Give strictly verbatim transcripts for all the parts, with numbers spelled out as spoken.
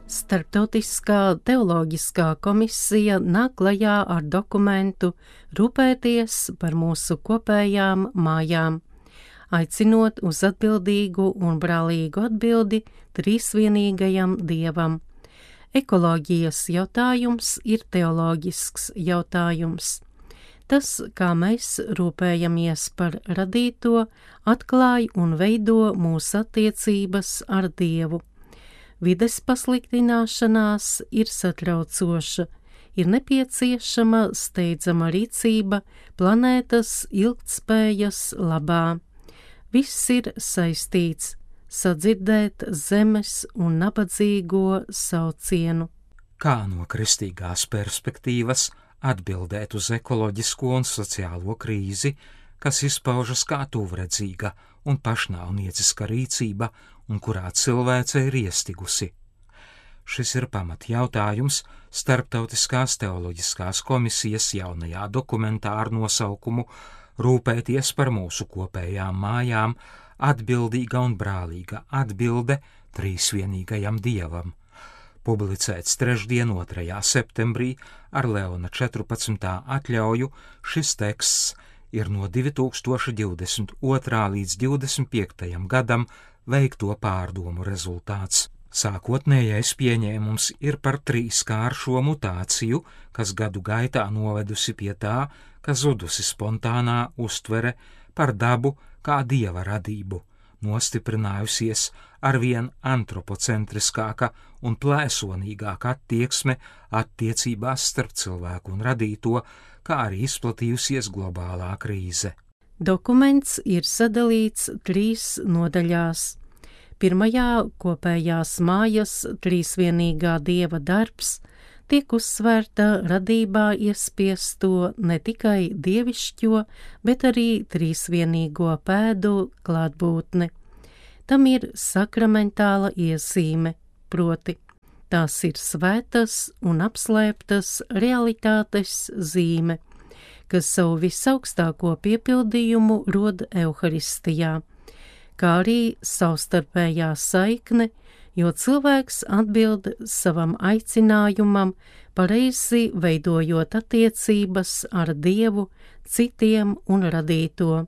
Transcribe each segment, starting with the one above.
Starptautiskā teoloģiskā komisija nāk klajā ar dokumentu rūpēties par mūsu kopējām mājām, aicinot uz atbildīgu un brālīgu atbildi trīsvienīgajam Dievam. Ekoloģijas jautājums ir teoloģisks jautājums. Tas, kā mēs rūpējamies par radīto, atklāj un veido mūsu attiecības ar Dievu. Vides pasliktināšanās ir satraucoša, ir nepieciešama steidzama rīcība planētas ilgtspējas labā. Viss ir saistīts – sadzirdēt zemes un nabadzīgo saucienu. Kā no kristīgās perspektīvas atbildēt uz ekoloģisko un sociālo krīzi, kas izpaužas kā tuvredzīga un pašnāvnieciska rīcība, un kurā cilvēce ir iestigusi. Šis ir pamatjautājums Starptautiskās teoloģiskās komisijas jaunajā dokumentā ar nosaukumu Rūpēties par mūsu kopējām mājām, atbildīga un brālīga atbilde trīsvienīgajam Dievam. Publicēts trešdien, otrajā septembrī ar Leona četrpadsmitā atļauju, šis teksts ir no divi tūkstoši divdesmit otrā līdz divdesmit piektajam gadam veikto pārdomu rezultāts. Sākotnējais pieņēmums ir par trīskāršo mutāciju, kas gadu gaitā novedusi pie tā, ka zudusi spontānā uztvere par dabu kā dieva radību, nostiprinājusies arvien antropocentriskāka un plēsonīgāka attieksme attiecībās starp cilvēku un radīto, kā arī izplatījusies globālā krīze. Dokuments ir sadalīts trīs nodaļās. Pirmajā kopējās mājas trīsvienīgā Dieva darbs tiek uzsvērta radībā iespiesto ne tikai dievišķo, bet arī trīsvienīgo pēdu klātbūtne. Tam ir sakramentāla iezīme, proti tās ir svētas un apslēptas realitātes zīme, kas savu visaugstāko piepildījumu rod Euharistijā, kā arī savstarpējā saikne, jo cilvēks atbild savam aicinājumam, pareizi veidojot attiecības ar Dievu, citiem un radīto.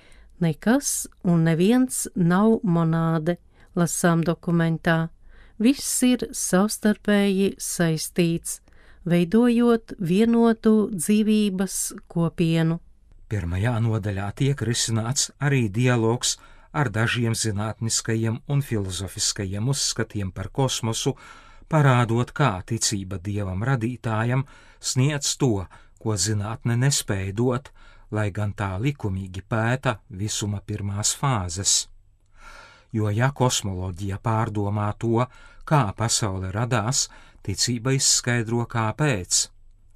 Nekas un neviens nav monāde, lasām dokumentā. Viss ir savstarpēji saistīts, veidojot vienotu dzīvības kopienu. Pirmajā nodaļā tiek risināts arī dialogs ar dažiem zinātniskajiem un filozofiskajiem uzskatiem par kosmosu, parādot, kā ticība Dievam radītājam sniedz to, ko zinātne nespēja dot, lai gan tā likumīgi pēta visuma pirmās fāzes. Jo ja kosmoloģija pārdomā to, kā pasaule radās, ticība izskaidro kāpēc.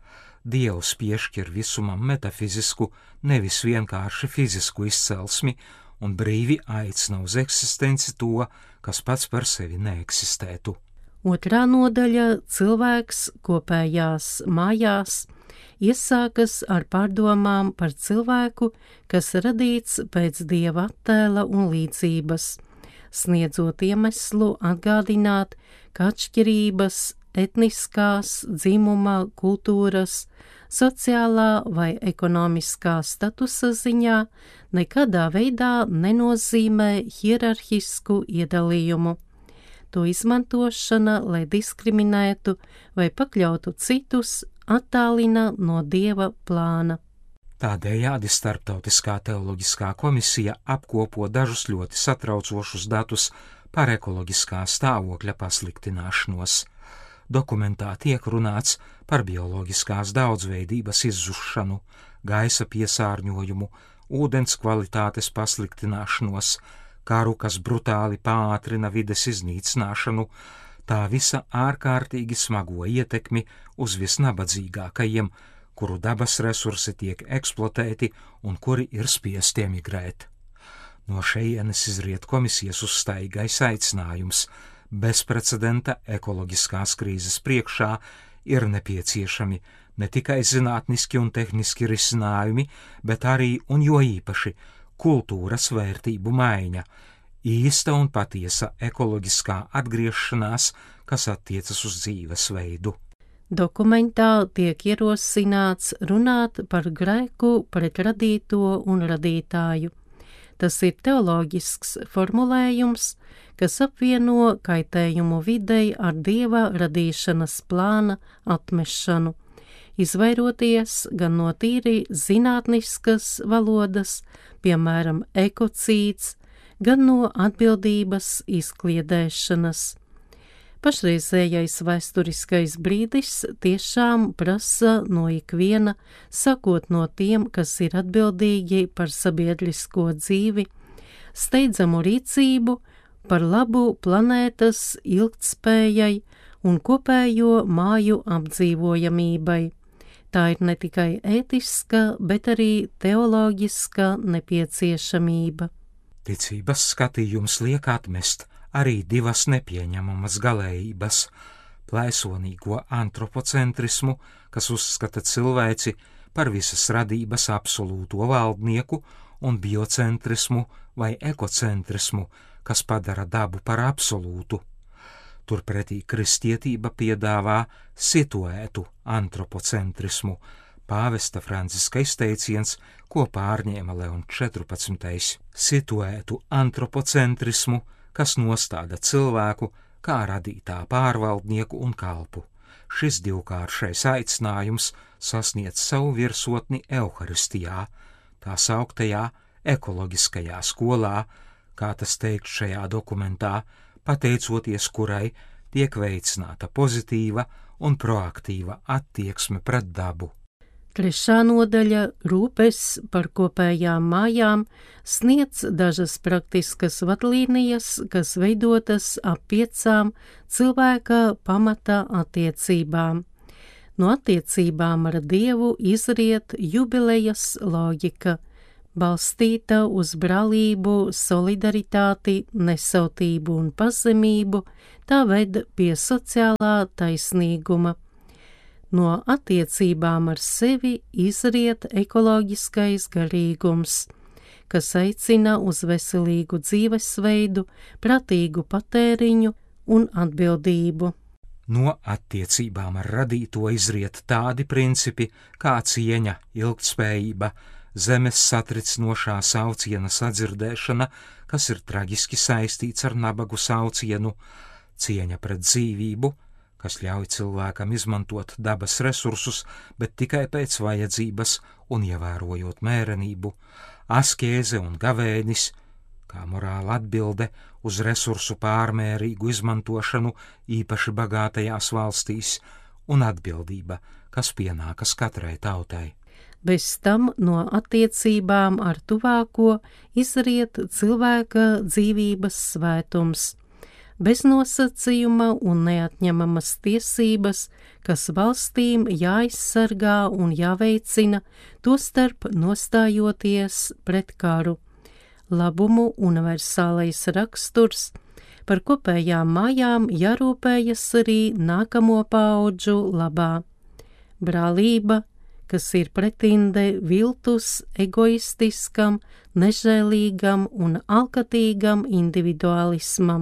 Dievs piešķir visumam metafizisku, nevis vienkārši fizisku izcelsmi, un brīvi aicina uz eksistenci to, kas pats par sevi neeksistētu. Otrā nodaļa – cilvēks kopējās mājās iesākas ar pārdomām par cilvēku, kas radīts pēc Dieva attēla un līdzības, sniedzot iemeslu atgādināt, ka atšķirības etniskās, dzimuma, kultūras, sociālā vai ekonomiskā statusa ziņā nekādā veidā nenozīmē hierarhisku iedalījumu. To izmantošana, lai diskriminētu vai pakļautu citus, attālina no Dieva plāna. Tādējādi Starptautiskā teoloģiskā komisija apkopo dažus ļoti satraucošus datus par ekoloģiskā stāvokļa pasliktināšanos. Dokumentā tiek runāts par bioloģiskās daudzveidības izzušanu, gaisa piesārņojumu, ūdens kvalitātes pasliktināšanos, karu, kas brutāli pātrina vides iznīcināšanu, tā visa ārkārtīgi smago ietekmi uz visnabadzīgākajiem, kuru dabas resursi tiek eksploatēti un kuri ir spiesti emigrēt. No šejienes izriet komisijas uzstājīgais aicinājums. Bezprecedenta ekoloģiskās krīzes priekšā ir nepieciešami ne tikai zinātniski un tehniski risinājumi, bet arī un jo īpaši kultūras vērtību maiņa, īsta un patiesa ekoloģiskā atgriešanās, kas attiecas uz dzīvesveidu. Dokumentā tiek ierosināts runāt par grēku pret radīto un radītāju. Tas ir teoloģisks formulējums, kas apvieno kaitējumu videi ar Dieva radīšanas plāna atmešanu, izvairoties gan no tīri zinātniskas valodas, piemēram, ekocīds, gan no atbildības izkliedēšanas. Pašreizējais vēsturiskais brīdis tiešām prasa no ikviena, sakot no tiem, kas ir atbildīgi par sabiedrisko dzīvi, steidzamu rīcību par labu planētas ilgtspējai un kopējo māju apdzīvojamībai. Tā ir ne tikai ētiska, bet arī teoloģiska nepieciešamība. Ticības skatījums liek atmest arī divas nepieņemamas galējības – plēsonīgo antropocentrismu, kas uzskata cilvēci par visas radības absolūto valdnieku, un biocentrismu vai ekocentrismu, kas padara dabu par absolūtu. Turpretī kristietība piedāvā situētu antropocentrismu, pāvesta Franciska izteiciens, ko pārņēma Leons četrpadsmitais situētu antropocentrismu, kas nostāda cilvēku kā radītā pārvaldnieku un kalpu. Šis divkāršais aicinājums sasniedz savu virsotni Euharistijā, tā sauktajā ekoloģiskajā skolā, kā tas teikt šajā dokumentā, pateicoties kurai tiek veicināta pozitīva un proaktīva attieksme pret dabu. Trešā nodaļa rūpes par kopējām mājām sniedz dažas praktiskas vadlīnijas, kas veidotas ap piecām cilvēka pamata attiecībām. No attiecībām ar Dievu izriet jubilejas loģika, balstīta uz brālību, solidaritāti, nesautību un pazemību, tā ved pie sociālā taisnīguma. No attiecībām ar sevi izriet ekoloģiskais garīgums, kas aicina uz veselīgu dzīvesveidu, pratīgu patēriņu un atbildību. No attiecībām ar radīto izriet tādi principi kā cieņa, ilgtspējība, zemes satricinošā sauciena sadzirdēšana, kas ir traģiski saistīts ar nabagu saucienu, cieņa pret dzīvību, kas ļauj cilvēkam izmantot dabas resursus, bet tikai pēc vajadzības un ievērojot mērenību, askēze un gavēnis, kā morāla atbilde uz resursu pārmērīgu izmantošanu īpaši bagātajās valstīs, un atbildība, kas pienākas katrai tautai. Bez tam no attiecībām ar tuvāko izriet cilvēka dzīvības svētums, bez nosacījuma un neatņemamas tiesības, kas valstīm jāizsargā un jāveicina, tostarp nostājoties pret karu. Labumu universālais raksturs, par kopējām mājām jārūpējas arī nākamo paudžu labā. Brālība, kas ir pretinde viltus, egoistiskam, nežēlīgam un alkatīgam individualismam.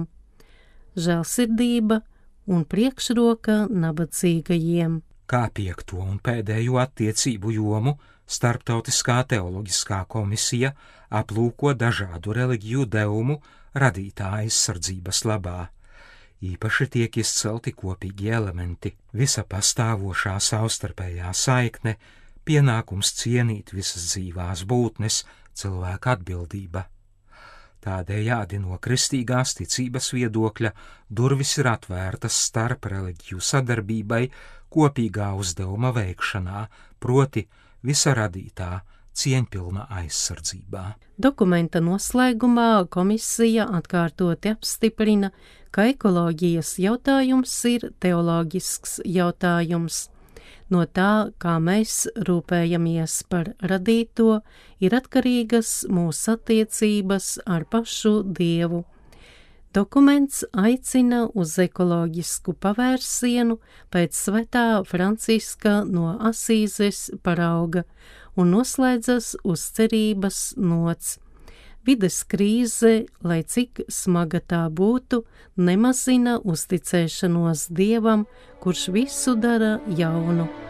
Žēlsirdība un priekšroka nabadzīgajiem. Kā piekto un pēdējo attiecību jomu Starptautiskā teoloģiskā komisija aplūko dažādu reliģiju devumu radītā aizsardzības labā. Īpaši tiek izcelti kopīgi elementi, visa pastāvošā savstarpējā saikne, pienākums cienīt visas dzīvās būtnes, cilvēka atbildība. Tādējādi no kristīgās ticības viedokļa durvis ir atvērtas starp reliģiju sadarbībai kopīgā uzdevuma veikšanā, proti visa radītā cieņpilna aizsardzībā. Dokumenta noslēgumā komisija atkārtoti apstiprina, ka ekoloģijas jautājums ir teoloģisks jautājums. No tā, kā mēs rūpējamies par radīto, ir atkarīgas mūsu attiecības ar pašu Dievu. Dokuments aicina uz ekoloģisku pavērsienu pēc svētā Franciska no Asīzes parauga un noslēdzas uz cerības nots. Vides krīze, lai cik smaga tā būtu, nemazina uzticēšanos Dievam, kurš visu dara jaunu.